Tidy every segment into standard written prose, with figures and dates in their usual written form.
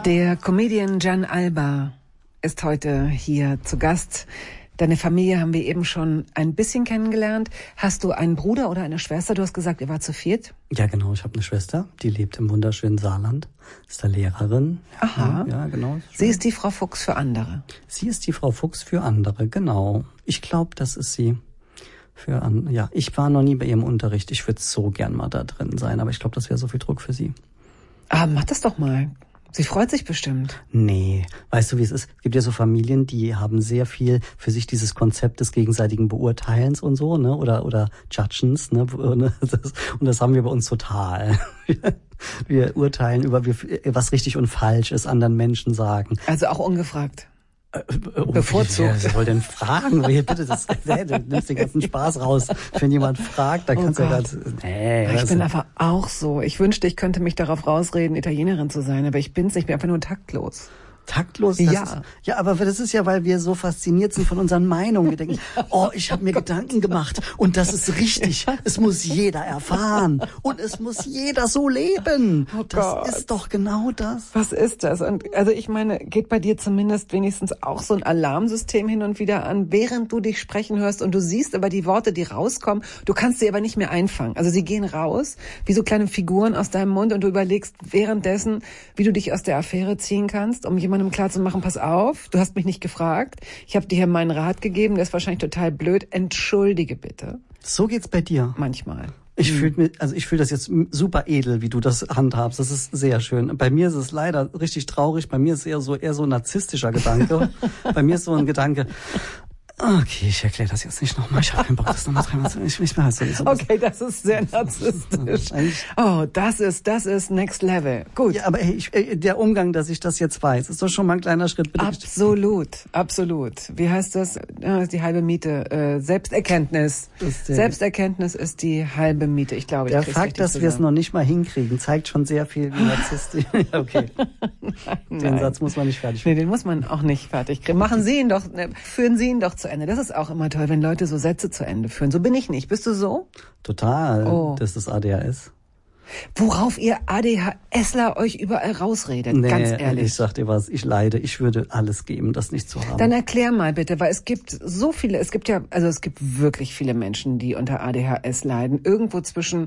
Der Comedian Gian Alba ist heute hier zu Gast. Deine Familie haben wir eben schon ein bisschen kennengelernt. Hast du einen Bruder oder eine Schwester? Du hast gesagt, ihr wart zu viert. Ja, genau. Ich habe eine Schwester, die lebt im wunderschönen Saarland, ist da Lehrerin. Aha. Ja, genau. Sie ist die Frau Fuchs für andere. Sie ist die Frau Fuchs für andere, genau. Ich glaube, das ist sie für andere. Ja, ich war noch nie bei ihrem Unterricht. Ich würde so gern mal da drin sein, aber ich glaube, das wäre so viel Druck für sie. Ah, mach das doch mal. Sie freut sich bestimmt. Nee, weißt du, wie es ist? Es gibt ja so Familien, die haben sehr viel für sich dieses Konzept des gegenseitigen Beurteilens und so, ne, oder Judgens, ne, und das haben wir bei uns total. Wir urteilen über, was richtig und falsch ist, anderen Menschen sagen. Also auch ungefragt. Bevorzugt. Wer soll denn fragen? Bitte, du nimmst den ganzen Spaß raus. Wenn jemand fragt, dann kannst du ja ganz... Nee, ich bin aber auch so. Ich wünschte, ich könnte mich darauf rausreden, Italienerin zu sein, aber ich bin's nicht. Ich bin einfach nur taktlos. Taktlos? Ja. Ja, aber das ist ja, weil wir so fasziniert sind von unseren Meinungen. Wir denken, ich habe mir Gedanken gemacht und das ist richtig. Es muss jeder erfahren und es muss jeder so leben. Oh das Gott. Ist doch genau das. Was ist das? Und also ich meine, geht bei dir zumindest wenigstens auch so ein Alarmsystem hin und wieder an, während du dich sprechen hörst und du siehst aber die Worte, die rauskommen, du kannst sie aber nicht mehr einfangen. Also sie gehen raus, wie so kleine Figuren aus deinem Mund und du überlegst währenddessen, wie du dich aus der Affäre ziehen kannst, um jemandem klar zu machen, pass auf, du hast mich nicht gefragt, ich habe dir hier meinen Rat gegeben, der ist wahrscheinlich total blöd, entschuldige bitte. So geht's bei dir? Manchmal. Ich fühle das jetzt super edel, wie du das handhabst. Das ist sehr schön. Bei mir ist es leider richtig traurig. Bei mir ist eher so ein narzisstischer Gedanke. Bei mir ist so ein Gedanke, okay, ich erkläre das jetzt nicht nochmal. Ich habe keinen Bock, das nochmal dreimal zu... Okay, das ist sehr narzisstisch. Oh, das ist Next Level. Gut. Ja, aber der Umgang, dass ich das jetzt weiß, ist doch schon mal ein kleiner Schritt. Bitte. Absolut. Wie heißt das? Die halbe Miete. Selbsterkenntnis. Selbsterkenntnis ist die halbe Miete. Ich glaube, der Fakt, dass wir es noch nicht mal hinkriegen, zeigt schon sehr viel, wie narzisstisch. Okay. Den Satz muss man nicht fertig kriegen. Nee, den muss man auch nicht fertig kriegen. Führen Sie ihn doch zu Ende. Das ist auch immer toll, wenn Leute so Sätze zu Ende führen. So bin ich nicht. Bist du so? Total. Oh. Das ist ADHS. Worauf ihr ADHSler euch überall rausredet, ganz ehrlich. Ich sag dir was, ich leide. Ich würde alles geben, das nicht zu haben. Dann erklär mal bitte, weil es gibt so viele, es gibt wirklich viele Menschen, die unter ADHS leiden. Irgendwo zwischen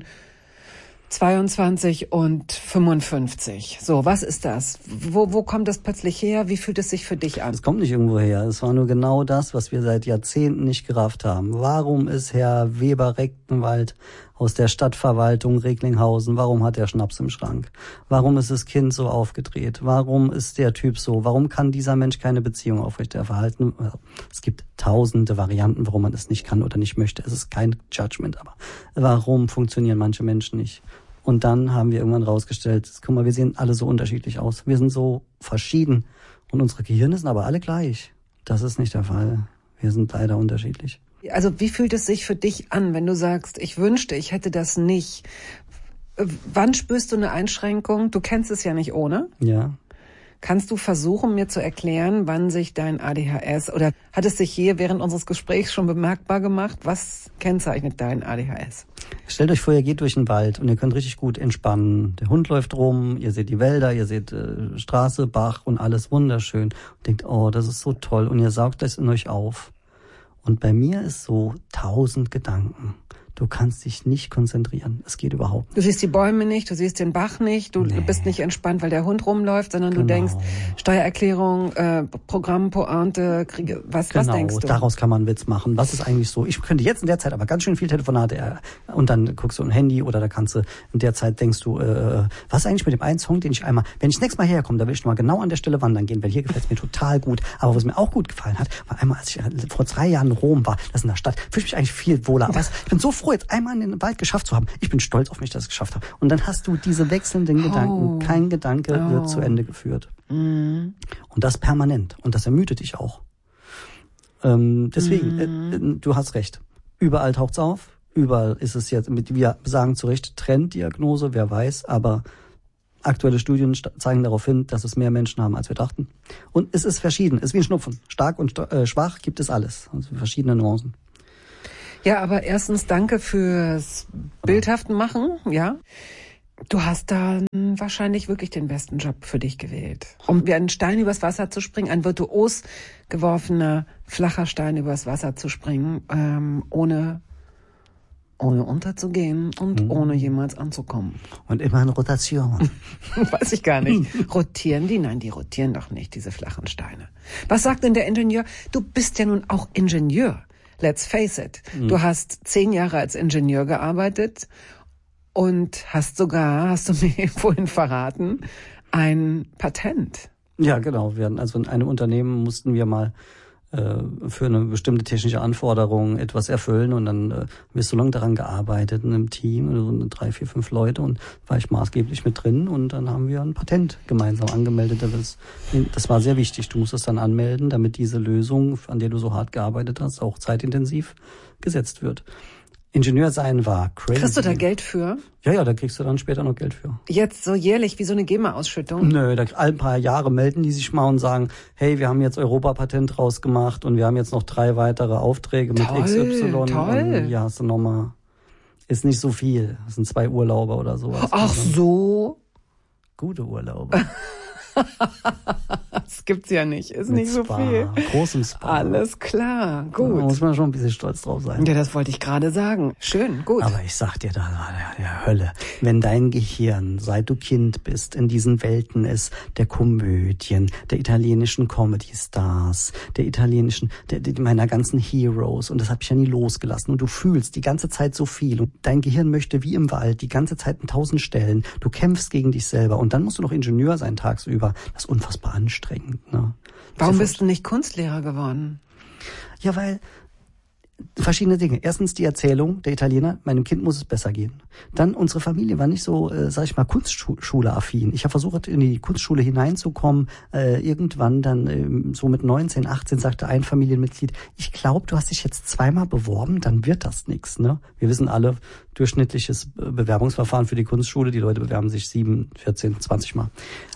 22 und 55. So, was ist das? Wo kommt das plötzlich her? Wie fühlt es sich für dich an? Es kommt nicht irgendwo her. Es war nur genau das, was wir seit Jahrzehnten nicht gerafft haben. Warum ist Herr Weber-Rechtenwald aus der Stadtverwaltung Recklinghausen, warum hat er Schnaps im Schrank? Warum ist das Kind so aufgedreht? Warum ist der Typ so? Warum kann dieser Mensch keine Beziehung aufrechterhalten? Es gibt tausende Varianten, warum man es nicht kann oder nicht möchte. Es ist kein Judgment, aber warum funktionieren manche Menschen nicht? Und dann haben wir irgendwann rausgestellt, guck mal, wir sehen alle so unterschiedlich aus. Wir sind so verschieden und unsere Gehirne sind aber alle gleich. Das ist nicht der Fall. Wir sind leider unterschiedlich. Also wie fühlt es sich für dich an, wenn du sagst, ich wünschte, ich hätte das nicht? Wann spürst du eine Einschränkung? Du kennst es ja nicht ohne. Ja. Kannst du versuchen, mir zu erklären, wann sich dein ADHS oder hat es sich hier während unseres Gesprächs schon bemerkbar gemacht? Was kennzeichnet dein ADHS? Stellt euch vor, ihr geht durch den Wald und ihr könnt richtig gut entspannen. Der Hund läuft rum, ihr seht die Wälder, ihr seht Straße, Bach und alles wunderschön. Und denkt, oh, das ist so toll. Und ihr saugt das in euch auf. Und bei mir ist so 1000 Gedanken. Du kannst dich nicht konzentrieren. Es geht überhaupt nicht. Du siehst die Bäume nicht, du siehst den Bach nicht, du bist nicht entspannt, weil der Hund rumläuft, sondern du denkst, Steuererklärung, Programm, Pointe, Kriege, was denkst du? Daraus kann man einen Witz machen. Was ist eigentlich so? Ich könnte jetzt in der Zeit aber ganz schön viel Telefonate und dann guckst du ein Handy oder da kannst du, in der Zeit denkst du, was ist eigentlich mit dem einen Song, den ich einmal, wenn ich das nächste Mal herkomme, da will ich noch mal genau an der Stelle wandern gehen, weil hier gefällt es mir total gut. Aber was mir auch gut gefallen hat, war einmal, als ich vor 3 Jahren in Rom war, das ist in der Stadt, fühle ich mich eigentlich viel wohler. Aber ich bin so froh, jetzt einmal in den Wald geschafft zu haben. Ich bin stolz auf mich, dass ich es geschafft habe. Und dann hast du diese wechselnden Gedanken. Kein Gedanke wird zu Ende geführt. Und das permanent. Und das ermüdet dich auch. Deswegen, du hast recht. Überall taucht's auf. Überall ist es jetzt, wir sagen zu Recht Trenddiagnose, wer weiß, aber aktuelle Studien zeigen darauf hin, dass es mehr Menschen haben, als wir dachten. Und es ist verschieden. Es ist wie ein Schnupfen. Stark und schwach gibt es alles. Also verschiedene Nuancen. Ja, aber erstens danke fürs bildhaften Machen, ja. Du hast da wahrscheinlich wirklich den besten Job für dich gewählt. Um wie einen Stein übers Wasser zu springen, ein virtuos geworfener, flacher Stein übers Wasser zu springen, ohne unterzugehen und ohne jemals anzukommen. Und immer in Rotation. Weiß ich gar nicht. Rotieren die? Nein, die rotieren doch nicht, diese flachen Steine. Was sagt denn der Ingenieur? Du bist ja nun auch Ingenieur. Let's face it. Du hast 10 Jahre als Ingenieur gearbeitet und hast du mir vorhin verraten, ein Patent. Ja, genau. Also in einem Unternehmen mussten wir mal für eine bestimmte technische Anforderung etwas erfüllen und dann wirst du lange daran gearbeitet in einem Team, so 3, 4, 5 Leute und war ich maßgeblich mit drin und dann haben wir ein Patent gemeinsam angemeldet. Das war sehr wichtig. Du musst es dann anmelden, damit diese Lösung, an der du so hart gearbeitet hast, auch zeitintensiv gesetzt wird. Ingenieur sein war crazy. Kriegst du da Geld für? Ja, da kriegst du dann später noch Geld für. Jetzt so jährlich, wie so eine GEMA-Ausschüttung? Nö, all ein paar Jahre melden die sich mal und sagen, hey, wir haben jetzt Europapatent rausgemacht und wir haben jetzt noch 3 weitere Aufträge mit XY. Toll. Und ja, hast du nochmal, ist nicht so viel. Das sind 2 Urlaube oder sowas. Ach so. Gute Urlaube. Das gibt's ja nicht. Ist Mit nicht so Spa, viel. Großem Spa. Alles klar, gut. Da muss man schon ein bisschen stolz drauf sein. Ja, das wollte ich gerade sagen. Schön, gut. Aber ich sag dir, da war der Hölle. Wenn dein Gehirn, seit du Kind bist, in diesen Welten ist, der Komödien, der italienischen Comedy-Stars, meiner ganzen Heroes, und das habe ich ja nie losgelassen, und du fühlst die ganze Zeit so viel, und dein Gehirn möchte wie im Wald die ganze Zeit an 1000 Stellen, du kämpfst gegen dich selber, und dann musst du noch Ingenieur sein tagsüber. Das ist unfassbar anstrengend. Ne? Warum bist du nicht Kunstlehrer geworden? Ja, weil verschiedene Dinge. Erstens die Erzählung der Italiener, meinem Kind muss es besser gehen. Dann, unsere Familie war nicht so, Kunstschule-affin. Ich habe versucht, in die Kunstschule hineinzukommen. Irgendwann dann, so mit 19, 18, sagte ein Familienmitglied, ich glaube, du hast dich jetzt 2-mal beworben, dann wird das nichts. Ne? Wir wissen alle, durchschnittliches Bewerbungsverfahren für die Kunstschule, die Leute bewerben sich 7, 14, 20 Mal.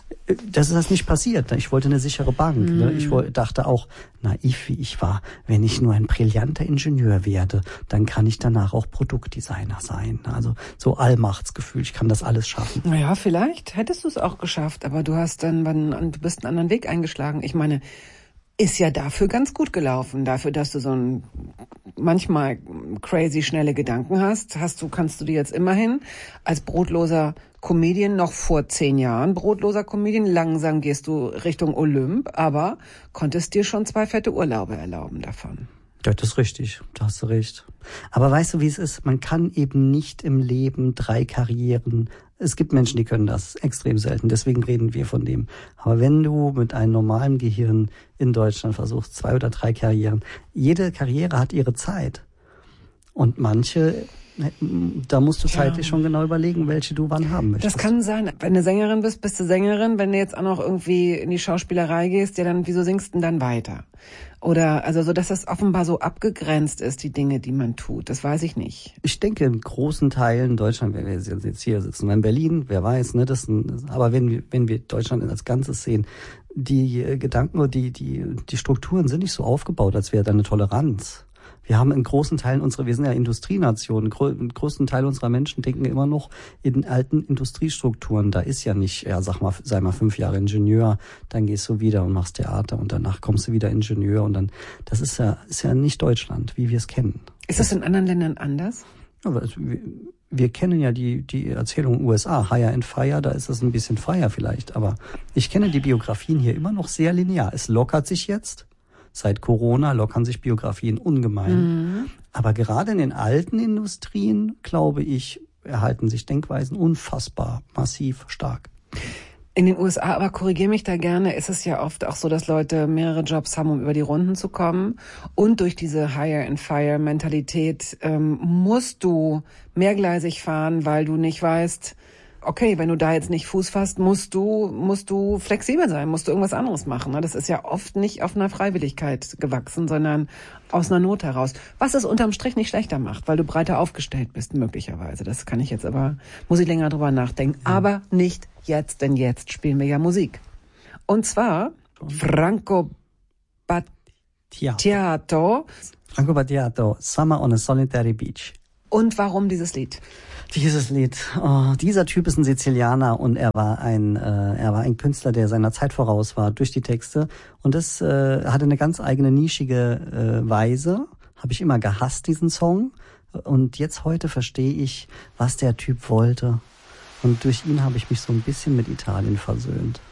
Das ist nicht passiert. Ich wollte eine sichere Bank. Ne? Ich dachte auch, naiv wie ich war, wenn ich nur ein brillanter Ingenieur werde, dann kann ich danach auch Produktdesigner sein. Also so Allmachtsgefühl, ich kann das alles schaffen. Naja, vielleicht hättest du es auch geschafft, aber du bist einen anderen Weg eingeschlagen. Ich meine, ist ja dafür ganz gut gelaufen. Dafür, dass du so ein manchmal crazy schnelle Gedanken hast, kannst du dir jetzt immerhin als brotloser Comedian, noch vor 10 Jahren brotloser Comedian, langsam gehst du Richtung Olymp, aber konntest dir schon 2 fette Urlaube erlauben davon. Ja, das ist richtig, da hast du recht. Aber weißt du, wie es ist? Man kann eben nicht im Leben 3 Karrieren. Es gibt Menschen, die können das extrem selten, deswegen reden wir von dem. Aber wenn du mit einem normalen Gehirn in Deutschland versuchst, 2 oder 3 Karrieren, jede Karriere hat ihre Zeit. Und manche, da musst du zeitlich schon genau überlegen, welche du wann haben möchtest. Das kann sein. Wenn du Sängerin bist, bist du Sängerin. Wenn du jetzt auch noch irgendwie in die Schauspielerei gehst, ja dann, wieso singst du denn dann weiter? Oder, also so, dass das offenbar so abgegrenzt ist, die Dinge, die man tut. Das weiß ich nicht. Ich denke, in großen Teilen Deutschland, wenn wir jetzt hier sitzen, in Berlin, wer weiß, ne, aber wenn wir Deutschland als Ganzes sehen, die Gedanken und die Strukturen sind nicht so aufgebaut, als wäre da eine Toleranz. Wir haben in großen Teilen wir sind ja Industrienation, den größten Teil unserer Menschen denken immer noch in alten Industriestrukturen. Da ist ja nicht, sei mal 5 Jahre Ingenieur, dann gehst du wieder und machst Theater und danach kommst du wieder Ingenieur und dann, das ist ja nicht Deutschland, wie wir es kennen. Ist das in anderen Ländern anders? Aber wir kennen ja die Erzählung USA, Hire and Fire, da ist das ein bisschen freier vielleicht, aber ich kenne die Biografien hier immer noch sehr linear. Es lockert sich jetzt. Seit Corona lockern sich Biografien ungemein. Aber gerade in den alten Industrien, glaube ich, erhalten sich Denkweisen unfassbar massiv stark. In den USA, aber korrigiere mich da gerne, ist es ja oft auch so, dass Leute mehrere Jobs haben, um über die Runden zu kommen. Und durch diese Hire-and-Fire-Mentalität musst du mehrgleisig fahren, weil du nicht weißt, okay, wenn du da jetzt nicht Fuß fasst, musst du flexibel sein, musst du irgendwas anderes machen. Das ist ja oft nicht auf einer Freiwilligkeit gewachsen, sondern aus einer Not heraus. Was es unterm Strich nicht schlechter macht, weil du breiter aufgestellt bist, möglicherweise. Das kann ich jetzt aber, muss ich länger drüber nachdenken. Ja. Aber nicht jetzt, denn jetzt spielen wir ja Musik. Und zwar Franco Battiato. Franco Battiato, Summer on a Solitary Beach. Und warum dieses Lied? Dieses Lied. Oh, dieser Typ ist ein Sizilianer und er war ein Künstler, der seiner Zeit voraus war durch die Texte. Und das hatte eine ganz eigene nischige Weise. Habe ich immer gehasst, diesen Song. Und jetzt heute verstehe ich, was der Typ wollte. Und durch ihn habe ich mich so ein bisschen mit Italien versöhnt.